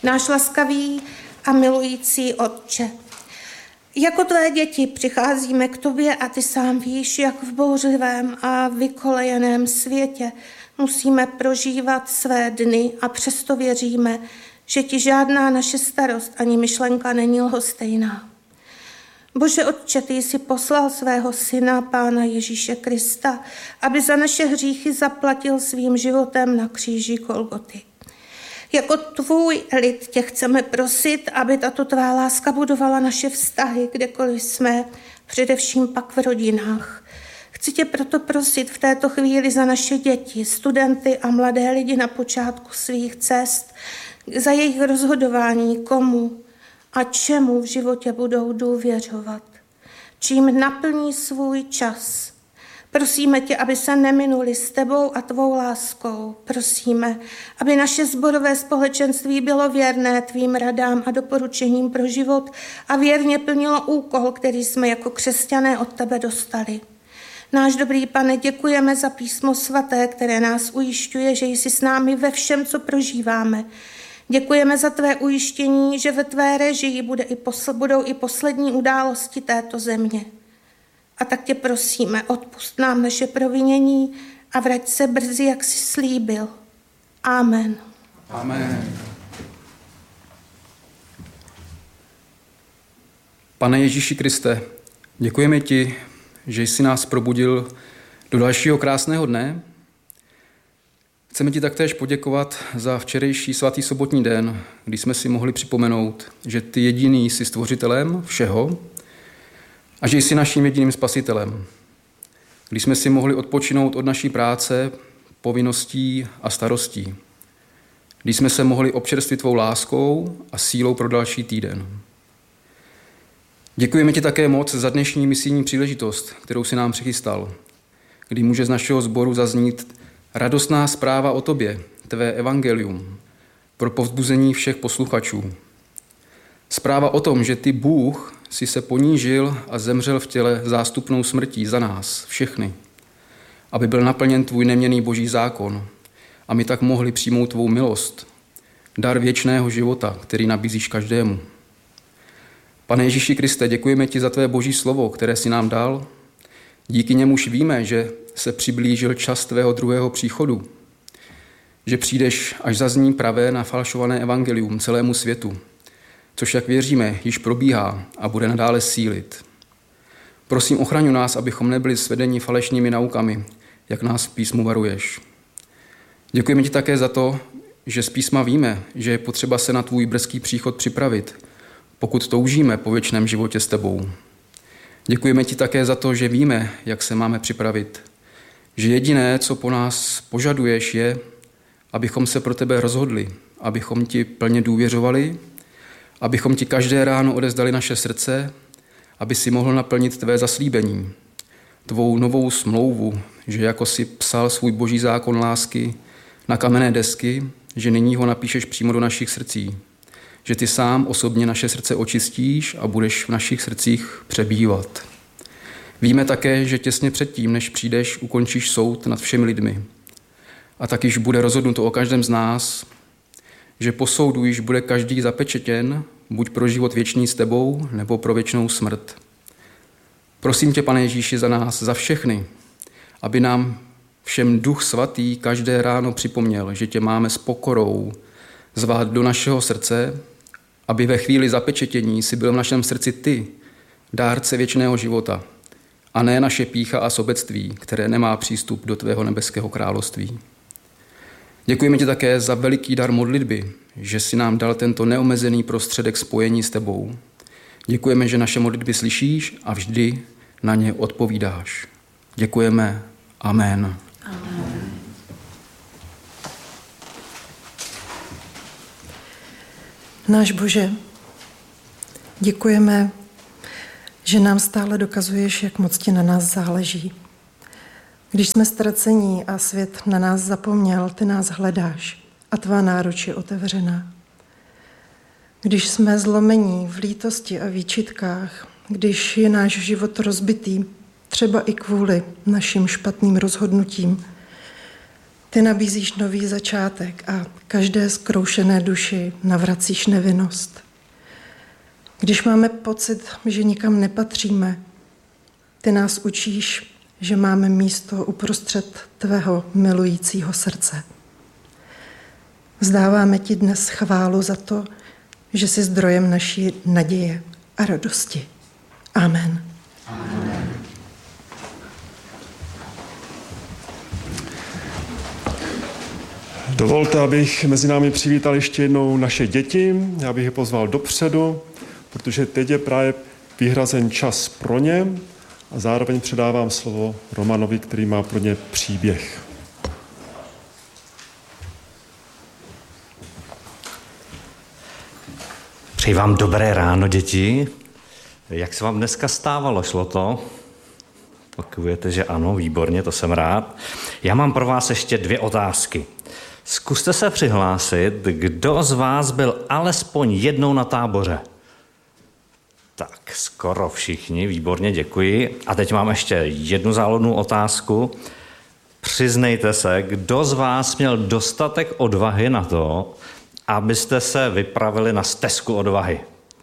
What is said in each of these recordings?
Náš laskavý a milující Otče, jako tvé děti přicházíme k tobě a ty sám víš, jak v bouřlivém a vykolejeném světě musíme prožívat své dny a přesto věříme, že ti žádná naše starost ani myšlenka není lhostejná. Bože Otče, ty jsi poslal svého syna, Pána Ježíše Krista, aby za naše hříchy zaplatil svým životem na kříži Golgoty. Jako tvůj lid tě chceme prosit, aby tato tvá láska budovala naše vztahy, kdekoliv jsme, především pak v rodinách. Chci tě proto prosit v této chvíli za naše děti, studenty a mladé lidi na počátku svých cest, za jejich rozhodování, komu a čemu v životě budou důvěřovat, čím naplní svůj čas. Prosíme tě, aby se neminuli s tebou a tvou láskou. Prosíme, aby naše sborové společenství bylo věrné tvým radám a doporučením pro život a věrně plnilo úkol, který jsme jako křesťané od tebe dostali. Náš dobrý Pane, děkujeme za písmo svaté, které nás ujišťuje, že jsi s námi ve všem, co prožíváme. Děkujeme za tvé ujištění, že ve tvé režii budou i poslední události této země. A tak tě prosíme, odpusť nám naše provinění a vrať se brzy, jak jsi slíbil. Amen. Amen. Pane Ježíši Kriste, děkujeme ti, že jsi nás probudil do dalšího krásného dne. Chceme ti taktéž poděkovat za včerejší svatý sobotní den, kdy jsme si mohli připomenout, že ty jediný jsi stvořitelem všeho a že jsi naším jediným spasitelem. Když jsme si mohli odpočinout od naší práce, povinností a starostí. Když jsme se mohli občerstvit tvou láskou a sílou pro další týden. Děkujeme ti také moc za dnešní misijní příležitost, kterou si nám přichystal, kdy může z našeho sboru zaznít radostná zpráva o tobě, tvé evangelium, pro povzbuzení všech posluchačů. Zpráva o tom, že ty, Bůh, si se ponížil a zemřel v těle zástupnou smrtí za nás, všechny, aby byl naplněn tvůj neměnný boží zákon a my tak mohli přijmout tvou milost, dar věčného života, který nabízíš každému. Pane Ježíši Kriste, děkujeme ti za tvé boží slovo, které jsi nám dal. Díky němuž víme, že se přiblížil čas tvého druhého příchodu, že přijdeš, až zazní pravé nafalšované evangelium celému světu, což, jak věříme, již probíhá a bude nadále sílit. Prosím, ochraňuj nás, abychom nebyli svedeni falešnými naukami, jak nás v písmu varuješ. Děkujeme ti také za to, že z písma víme, že je potřeba se na tvůj brzký příchod připravit, pokud toužíme po věčném životě s tebou. Děkujeme ti také za to, že víme, jak se máme připravit, že jediné, co po nás požaduješ, je, abychom se pro tebe rozhodli, abychom ti plně důvěřovali, abychom ti každé ráno odezdali naše srdce, aby si mohl naplnit tvé zaslíbení, tvou novou smlouvu, že jako si psal svůj boží zákon lásky na kamenné desky, že nyní ho napíšeš přímo do našich srdcí, že ty sám osobně naše srdce očistíš a budeš v našich srdcích přebývat. Víme také, že těsně předtím, než přijdeš, ukončíš soud nad všemi lidmi. A tak již bude rozhodnuto o každém z nás, že po soudu již bude každý zapečetěn, buď pro život věčný s tebou, nebo pro věčnou smrt. Prosím tě, Pane Ježíši, za nás, za všechny, aby nám všem Duch Svatý každé ráno připomněl, že tě máme s pokorou zvát do našeho srdce, aby ve chvíli zapečetění si byl v našem srdci ty, dárce věčného života, a ne naše pýcha a sobectví, které nemá přístup do tvého nebeského království. Děkujeme ti také za veliký dar modlitby, že jsi nám dal tento neomezený prostředek spojení s tebou. Děkujeme, že naše modlitby slyšíš a vždy na ně odpovídáš. Děkujeme. Amen. Amen. Náš Bože, děkujeme, že nám stále dokazuješ, jak moc ti na nás záleží. Když jsme ztracení a svět na nás zapomněl, ty nás hledáš a tvá náruč je otevřená. Když jsme zlomení v lítosti a výčitkách, když je náš život rozbitý, třeba i kvůli našim špatným rozhodnutím, Ty nabízíš nový začátek a každé zkroušené duši navracíš nevinnost. Když máme pocit, že nikam nepatříme, ty nás učíš, že máme místo uprostřed tvého milujícího srdce. Vzdáváme ti dnes chválu za to, že jsi zdrojem naší naděje a radosti. Amen. Amen. Dovolte, abych mezi námi přivítal ještě jednou naše děti. Já bych je pozval dopředu, protože teď je právě vyhrazen čas pro ně a zároveň předávám slovo Romanovi, který má pro ně příběh. Přeji vám dobré ráno, děti. Jak se vám dneska stávalo? Šlo to? Pakujete, že ano, výborně, to jsem rád. Já mám pro vás ještě 2 otázky. Zkuste se přihlásit, kdo z vás byl alespoň jednou na táboře. Tak, skoro všichni, výborně, děkuji. A teď mám ještě jednu záludnou otázku. Přiznejte se, kdo z vás měl dostatek odvahy na to, abyste se vypravili na stezku odvahy.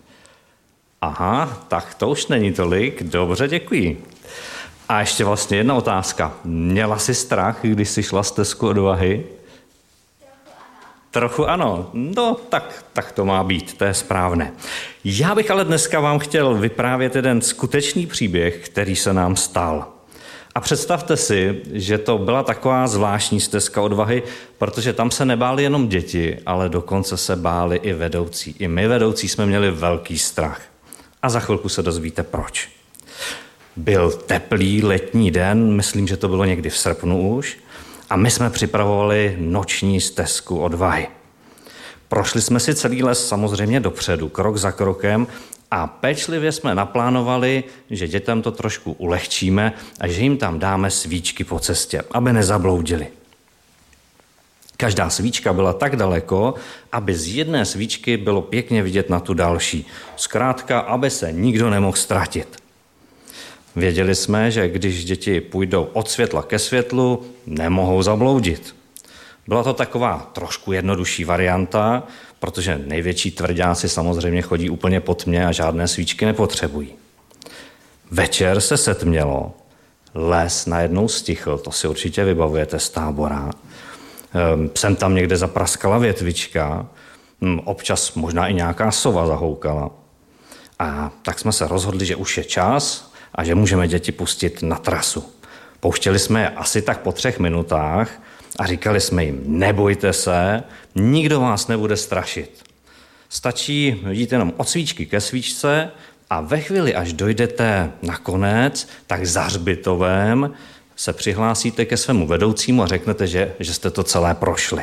Aha, tak to už není tolik. Dobře, děkuji. A ještě vlastně jedna otázka. Měla jsi strach, když jsi šla stezku odvahy? Trochu ano. No, tak to má být, to je správné. Já bych ale dneska vám chtěl vyprávět jeden skutečný příběh, který se nám stal. A představte si, že to byla taková zvláštní stezka odvahy, protože tam se nebáli jenom děti, ale dokonce se báli i vedoucí. I my vedoucí jsme měli velký strach. A za chvilku se dozvíte proč. Byl teplý letní den, myslím, že to bylo někdy v srpnu už, a my jsme připravovali noční stezku odvahy. Prošli jsme si celý les samozřejmě dopředu, krok za krokem, a pečlivě jsme naplánovali, že dětem to trošku ulehčíme a že jim tam dáme svíčky po cestě, aby nezabloudili. Každá svíčka byla tak daleko, aby z jedné svíčky bylo pěkně vidět na tu další. Zkrátka, aby se nikdo nemohl ztratit. Věděli jsme, že když děti půjdou od světla ke světlu, nemohou zabloudit. Byla to taková trošku jednodušší varianta, protože největší tvrďáci samozřejmě chodí úplně po tmě a žádné svíčky nepotřebují. Večer se setmělo, les najednou stichl, to si určitě vybavujete z tábora. Sem tam někde zapraskala větvička, občas možná i nějaká sova zahoukala. A tak jsme se rozhodli, že už je čas a že můžeme děti pustit na trasu. Pouštěli jsme je asi tak po 3 minutách a říkali jsme jim, nebojte se, nikdo vás nebude strašit. Stačí jít jenom od svíčky ke svíčce a ve chvíli, až dojdete na konec, tak za hřbitovem se přihlásíte ke svému vedoucímu a řeknete, že jste to celé prošli.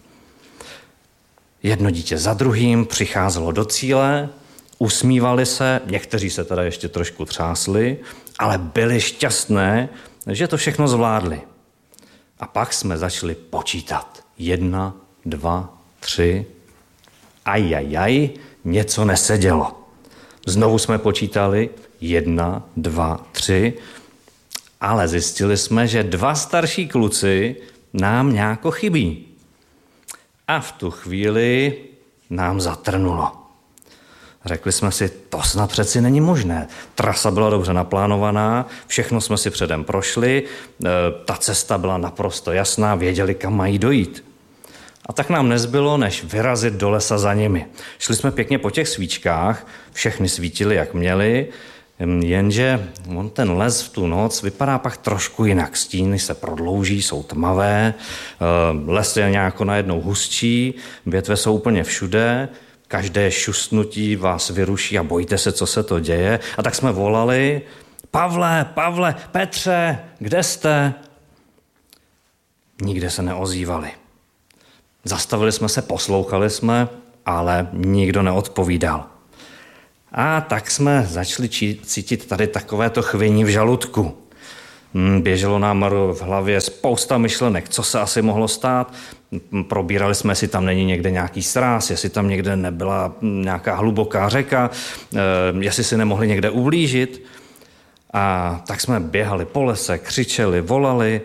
Jedno dítě za druhým přicházelo do cíle, usmívali se, někteří se teda ještě trošku třásli, ale byli šťastné, že to všechno zvládli. A pak jsme začali počítat. 1, 2, 3. Ajajaj, něco nesedělo. Znovu jsme počítali. 1, 2, 3. Ale zjistili jsme, že 2 starší kluci nám nějako chybí. A v tu chvíli nám zatrnulo. Řekli jsme si, to snad přeci není možné. Trasa byla dobře naplánovaná, všechno jsme si předem prošli, ta cesta byla naprosto jasná, věděli, kam mají dojít. A tak nám nezbylo, než vyrazit do lesa za nimi. Šli jsme pěkně po těch svíčkách, všechny svítili, jak měli, jenže ten les v tu noc vypadá pak trošku jinak. Stíny se prodlouží, jsou tmavé, les je nějako najednou hustší, větve jsou úplně všude, každé šustnutí vás vyruší a bojíte se, co se to děje. A tak jsme volali, Pavle, Petře, kde jste? Nikde se neozývali. Zastavili jsme se, poslouchali jsme, ale nikdo neodpovídal. A tak jsme začali cítit tady takovéto chvění v žaludku. Běželo nám v hlavě spousta myšlenek, co se asi mohlo stát. Probírali jsme, jestli tam není někde nějaký sráz, jestli tam někde nebyla nějaká hluboká řeka, jestli si nemohli někde ublížit. A tak jsme běhali po lese, křičeli, volali.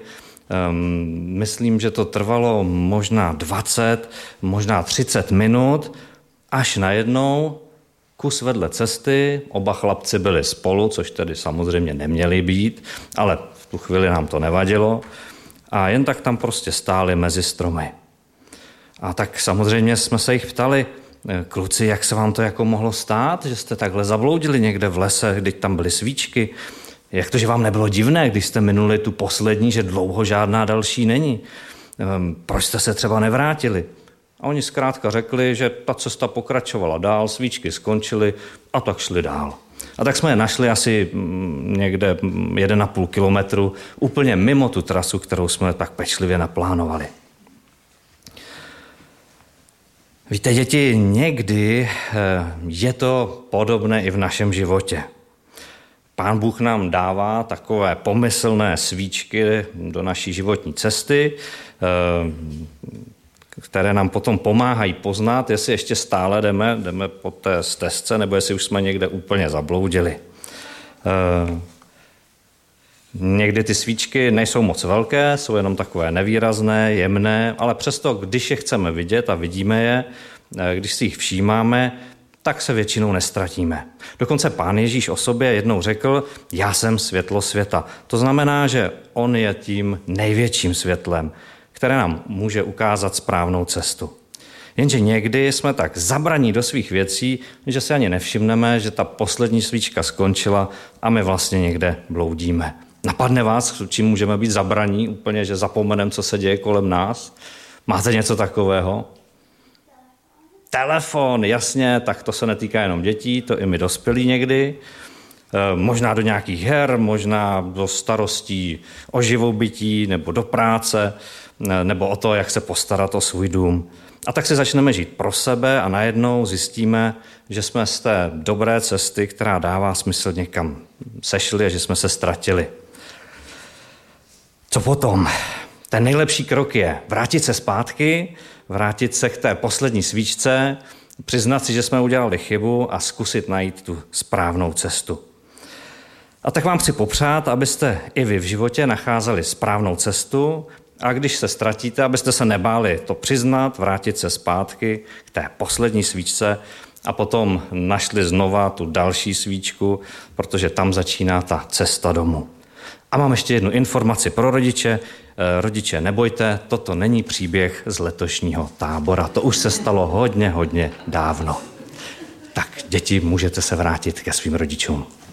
Myslím, že to trvalo možná 20, možná 30 minut, až najednou kus vedle cesty, oba chlapci byli spolu, což tedy samozřejmě neměli být, ale v tu chvíli nám to nevadilo a jen tak tam prostě stáli mezi stromy. A tak samozřejmě jsme se jich ptali, kluci, jak se vám to jako mohlo stát, že jste takhle zabloudili někde v lese, když tam byly svíčky? Jak to, že vám nebylo divné, když jste minuli tu poslední, že dlouho žádná další není? Proč jste se třeba nevrátili? A oni zkrátka řekli, že ta cesta pokračovala dál, svíčky skončily a tak šli dál. A tak jsme je našli asi někde 1,5 kilometru, úplně mimo tu trasu, kterou jsme tak pečlivě naplánovali. Víte, děti, někdy je to podobné i v našem životě. Pán Bůh nám dává takové pomyslné svíčky do naší životní cesty, které nám potom pomáhají poznat, jestli ještě stále jdeme po té stezce, nebo jestli už jsme někde úplně zabloudili. Někdy ty svíčky nejsou moc velké, jsou jenom takové nevýrazné, jemné, ale přesto, když je chceme vidět a vidíme je, když si jich všímáme, tak se většinou nestratíme. Dokonce Pán Ježíš o sobě jednou řekl, já jsem světlo světa. To znamená, že on je tím největším světlem, které nám může ukázat správnou cestu. Jenže někdy jsme tak zabraní do svých věcí, že si ani nevšimneme, že ta poslední svíčka skončila a my vlastně někde bloudíme. Napadne vás, čím můžeme být zabraní, úplně, že zapomeneme, co se děje kolem nás? Máte něco takového? Telefon, jasně, tak to se netýká jenom dětí, to i my dospělí někdy. Možná do nějakých her, možná do starostí o živobytí nebo do práce, nebo o to, jak se postarat o svůj dům. A tak si začneme žít pro sebe a najednou zjistíme, že jsme z té dobré cesty, která dává smysl, někam sešli a že jsme se ztratili. Co potom? Ten nejlepší krok je vrátit se zpátky, vrátit se k té poslední svíčce, přiznat si, že jsme udělali chybu a zkusit najít tu správnou cestu. A tak vám chci popřát, abyste i vy v životě nacházeli správnou cestu a když se ztratíte, abyste se nebáli to přiznat, vrátit se zpátky k té poslední svíčce a potom našli znova tu další svíčku, protože tam začíná ta cesta domů. A mám ještě jednu informaci pro rodiče. Rodiče, nebojte, toto není příběh z letošního tábora. To už se stalo hodně dávno. Tak, děti, můžete se vrátit ke svým rodičům.